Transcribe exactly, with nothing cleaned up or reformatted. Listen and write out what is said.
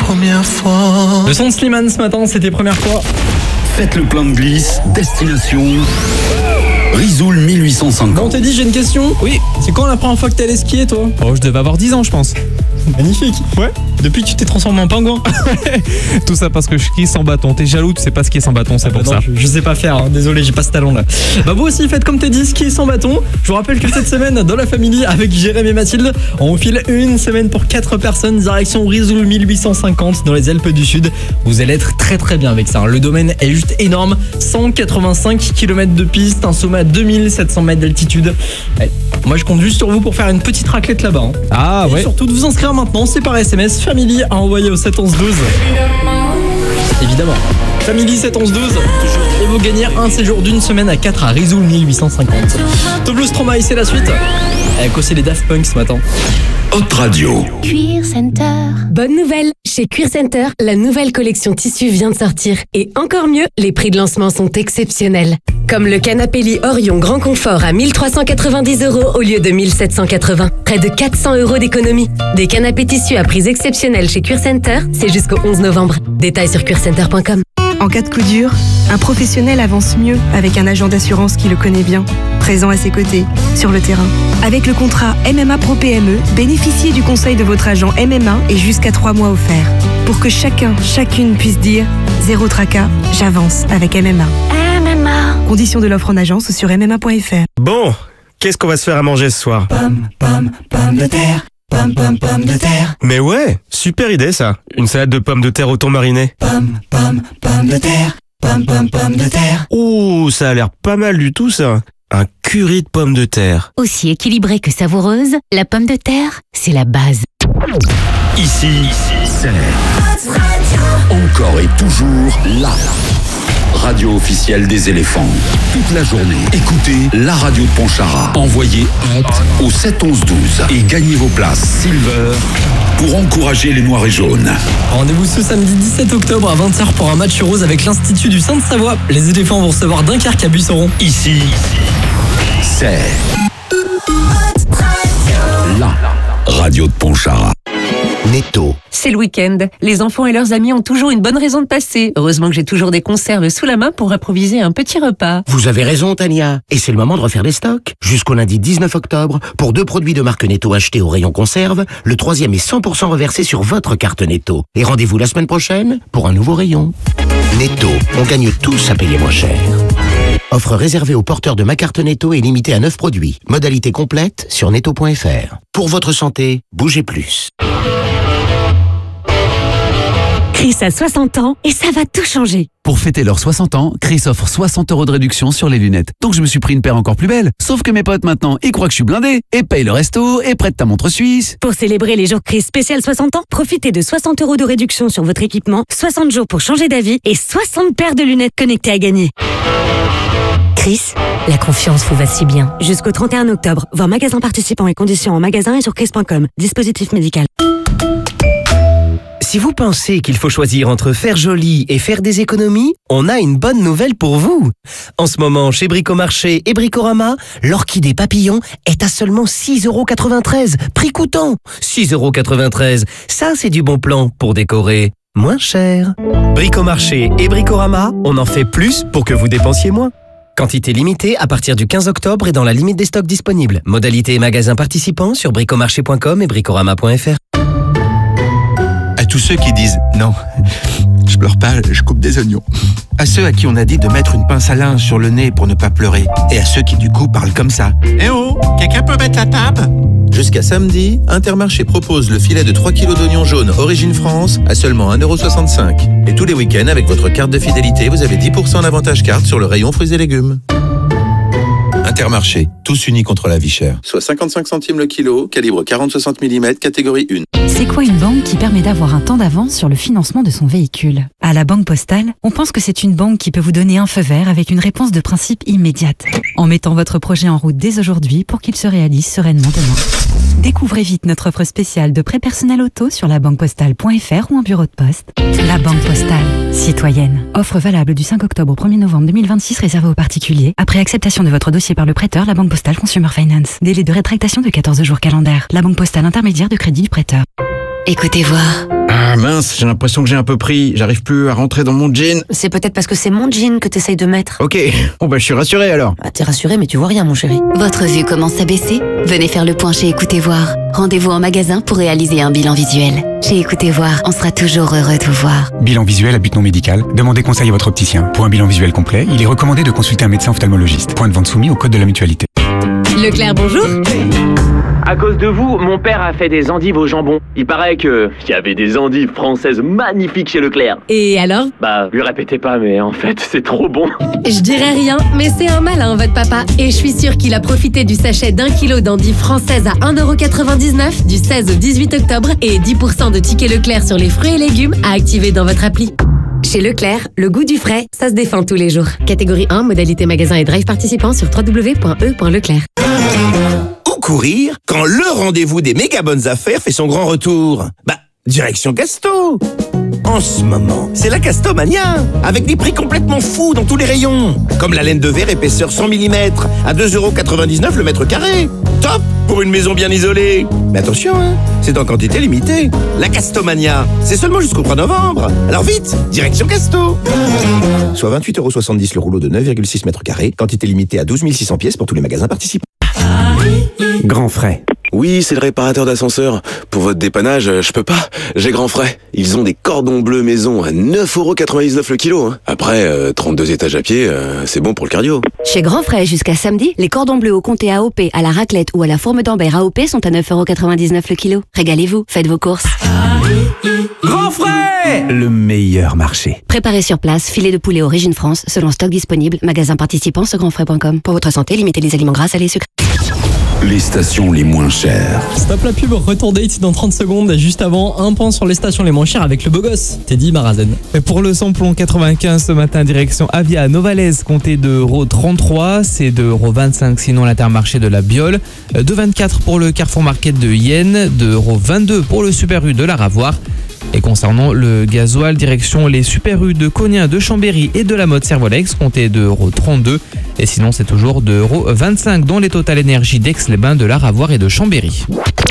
première fois. Le son de Slimane ce matin, c'était première fois. Faites le plein de glisse, destination Risoul mille huit cent cinquante. Bon, on t'a dit, j'ai une question. Oui. C'est quand la première fois que t'es allé skier, toi? Oh, je devais avoir dix ans, je pense. Magnifique. Ouais. Depuis que tu t'es transformé en pingouin. Tout ça parce que je skie sans bâton. T'es jaloux, tu sais pas skier sans bâton, c'est Ah bah pour non, ça. Je, je sais pas faire, hein. Désolé, j'ai pas ce talent là. Bah vous aussi faites comme t'as dit, skier sans bâton. Je vous rappelle que cette semaine, dans la famille, avec Jérémy et Mathilde, on vous file une semaine pour quatre personnes, direction Risoul mille huit cent cinquante dans les Alpes du Sud. Vous allez être très très bien avec ça. Le domaine est juste énorme. cent quatre-vingt-cinq kilomètres de piste, un sommet à deux mille sept cents mètres d'altitude. Ouais. Moi je compte juste sur vous pour faire une petite raclette là-bas. Hein. Ah et ouais. surtout de vous inscrire maintenant, c'est par S M S Family à envoyer au sept onze douze. Évidemment. Family sept onze douze. Et vous gagnez un séjour d'une semaine à quatre à Risoul mille huit cent cinquante. Toblo Stromae, c'est la suite. Avec aussi les Daft Punk ce matin. Hot Radio. Cuir Center. Bonne nouvelle, chez Cuir Center, la nouvelle collection tissu vient de sortir. Et encore mieux, les prix de lancement sont exceptionnels. Comme le canapé lit Orion Grand Confort à mille trois cent quatre-vingt-dix euros au lieu de mille sept cent quatre-vingts. Près de quatre cents euros d'économie. Des canapés tissus à prix exceptionnels chez Cuir Center, c'est jusqu'au onze novembre. Détails sur cuir center point com. En cas de coup dur, un professionnel avance mieux avec un agent d'assurance qui le connaît bien, présent à ses côtés, sur le terrain. Avec le contrat M M A Pro P M E, bénéficiez du conseil de votre agent M M A et jusqu'à trois mois offerts. Pour que chacun, chacune puisse dire « Zéro tracas, j'avance avec M M A ». M M A. Conditions de l'offre en agence ou sur m m a point f r. Bon, qu'est-ce qu'on va se faire à manger ce soir? Pomme, pomme, pomme de terre. Pomme, pomme, pomme de terre. Mais ouais, super idée ça. Une salade de pommes de terre au thon mariné. Pomme, pomme, pomme de terre. Pomme, pomme, pomme de terre. Ouh, ça a l'air pas mal du tout ça. Un curry de pommes de terre. Aussi équilibrée que savoureuse, la pomme de terre, c'est la base. Ici, c'est encore et toujours la radio officielle des éléphants. Toute la journée, écoutez la radio de Pontcharra. Envoyez Hot au sept onze douze et gagnez vos places Silver pour encourager les Noirs et Jaunes. Rendez-vous ce samedi dix-sept octobre à vingt heures pour un match rose avec l'Institut du Sainte-Savoie. Les éléphants vont recevoir Dunkerque à Buisseron. Ici, c'est la radio de Pontcharra. Netto. C'est le week-end. Les enfants et leurs amis ont toujours une bonne raison de passer. Heureusement que j'ai toujours des conserves sous la main pour improviser un petit repas. Vous avez raison, Tania. Et c'est le moment de refaire les stocks. Jusqu'au lundi dix-neuf octobre, pour deux produits de marque Netto achetés au rayon conserve, le troisième est cent pour cent reversé sur votre carte Netto. Et rendez-vous la semaine prochaine pour un nouveau rayon. Netto, on gagne tous à payer moins cher. Offre réservée aux porteurs de ma carte Netto et limitée à neuf produits. Modalité complète sur netto point f r. Pour votre santé, bougez plus. Chris a soixante ans et ça va tout changer. Pour fêter leurs soixante ans, Chris offre soixante euros de réduction sur les lunettes. Donc je me suis pris une paire encore plus belle. Sauf que mes potes maintenant, ils croient que je suis blindé et payent le resto et prêtent ta montre suisse. Pour célébrer les jours Chris spécial soixante ans, profitez de soixante euros de réduction sur votre équipement, soixante jours pour changer d'avis et soixante paires de lunettes connectées à gagner. Chris, la confiance vous va si bien. Jusqu'au trente et un octobre, voir magasin participants et conditions en magasin et sur chris point com. Dispositif médical. Si vous pensez qu'il faut choisir entre faire joli et faire des économies, on a une bonne nouvelle pour vous. En ce moment, chez Bricomarché et Bricorama, l'orchidée papillon est à seulement six euros quatre-vingt-treize, prix coûtant. six euros quatre-vingt-treize, ça c'est du bon plan pour décorer moins cher. Bricomarché et Bricorama, on en fait plus pour que vous dépensiez moins. Quantité limitée à partir du quinze octobre et dans la limite des stocks disponibles. Modalité et magasins participants sur bricomarché point com et bricorama point f r. À tous ceux qui disent « Non, je pleure pas, je coupe des oignons ». À ceux à qui on a dit de mettre une pince à linge sur le nez pour ne pas pleurer. Et à ceux qui du coup parlent comme ça. « Eh oh, quelqu'un peut mettre la table ?» Jusqu'à samedi, Intermarché propose le filet de trois kilos d'oignons jaunes Origine France à seulement un euro soixante-cinq. Et tous les week-ends, avec votre carte de fidélité, vous avez dix pour cent d'avantage carte sur le rayon fruits et légumes. Intermarché, tous unis contre la vie chère. Soit cinquante-cinq centimes le kilo, calibre quarante à soixante millimètres, catégorie un. C'est quoi une banque qui permet d'avoir un temps d'avance sur le financement de son véhicule? À la Banque Postale, on pense que c'est une banque qui peut vous donner un feu vert avec une réponse de principe immédiate, en mettant votre projet en route dès aujourd'hui pour qu'il se réalise sereinement demain. Découvrez vite notre offre spéciale de prêt personnel auto sur la banque postale point f r ou en bureau de poste. La Banque Postale, citoyenne. Offre valable du cinq octobre au premier novembre deux mille vingt-six réservée aux particuliers. Après acceptation de votre dossier par le prêteur, la Banque Postale Consumer Finance. Délai de rétractation de quatorze jours calendaires. La Banque Postale intermédiaire de crédit du prêteur. Écoutez voir. Un mince, j'ai l'impression que j'ai un peu pris. J'arrive plus à rentrer dans mon jean. C'est peut-être parce que c'est mon jean que t'essayes de mettre. Ok, bon bah je suis rassuré alors. Ah, t'es rassuré, mais tu vois rien, mon chéri. Votre vue commence à baisser? Venez faire le point chez Écoutez Voir. Rendez-vous en magasin pour réaliser un bilan visuel. Chez Écoutez Voir, on sera toujours heureux de vous voir. Bilan visuel à but non médical. Demandez conseil à votre opticien. Pour un bilan visuel complet, il est recommandé de consulter un médecin ophtalmologiste. Point de vente soumis au code de la mutualité. Leclerc, bonjour. À cause de vous, mon père a fait des endives au jambon. Il paraît que il y avait des endives françaises magnifiques chez Leclerc. Et alors? Bah, lui répétez pas, mais en fait, c'est trop bon. Je dirais rien, mais c'est un malin, votre papa. Et je suis sûre qu'il a profité du sachet d'un kilo d'endives françaises à un euro quatre-vingt-dix-neuf du seize au dix-huit octobre et dix pour cent de tickets Leclerc sur les fruits et légumes à activer dans votre appli. Chez Leclerc, le goût du frais, ça se défend tous les jours. Catégorie un, modalité magasin et drive participant sur w w w point e point leclerc. Où courir quand le rendez-vous des méga bonnes affaires fait son grand retour? Bah, direction Casto. En ce moment, c'est la Castomania, avec des prix complètement fous dans tous les rayons. Comme la laine de verre épaisseur cent millimètres à deux euros quatre-vingt-dix-neuf le mètre carré. Top pour une maison bien isolée. Mais attention, hein, c'est en quantité limitée. La Castomania, c'est seulement jusqu'au trois novembre. Alors vite, direction Casto. Soit vingt-huit euros soixante-dix le rouleau de neuf virgule six mètres carrés, quantité limitée à douze mille six cents pièces pour tous les magasins participants. Grand Frais. Oui, c'est le réparateur d'ascenseur. Pour votre dépannage, je peux pas. J'ai Grand Frais. Ils ont des cordons bleus maison à neuf euros quatre-vingt-dix-neuf le kilo. Hein. Après, euh, trente-deux étages à pied, euh, c'est bon pour le cardio. Chez Grand Frais, jusqu'à samedi, les cordons bleus au comté A O P, à la raclette ou à la fourme d'Ambert A O P sont à neuf euros quatre-vingt-dix-neuf le kilo. Régalez-vous, faites vos courses. Grand Frais, le meilleur marché. Préparez sur place, filet de poulet Origine France, selon stock disponible, magasin participant sur grand frais point com. Pour votre santé, limitez les aliments gras, salés et sucrés. Les stations les moins chères. Stop la pub, retour date dans trente secondes. Juste avant, un point sur les stations les moins chères avec le beau gosse, Teddy Marazen. Et pour le samplon quatre-vingt-quinze ce matin, direction Avia Novalaise, comptez deux euros trente-trois, c'est deux euros vingt-cinq sinon l'Intermarché de la Biole, deux euros vingt-quatre pour le Carrefour Market de Yenne, deux euros vingt-deux pour le Super U de la Ravoire. Et concernant le gasoil, direction les Super U de Cognien, de Chambéry et de la Motte Servolex, comptez deux euros trente-deux. Et sinon, c'est toujours deux euros vingt-cinq dans les Total Énergie d'Aix-les-Bains, de la Ravoire et de Chambéry.